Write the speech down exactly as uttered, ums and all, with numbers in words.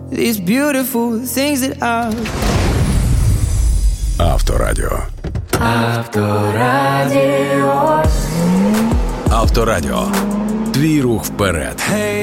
these beautiful things that I... Авторадіо. Авторадіо. Авторадіо. Твій рух вперед.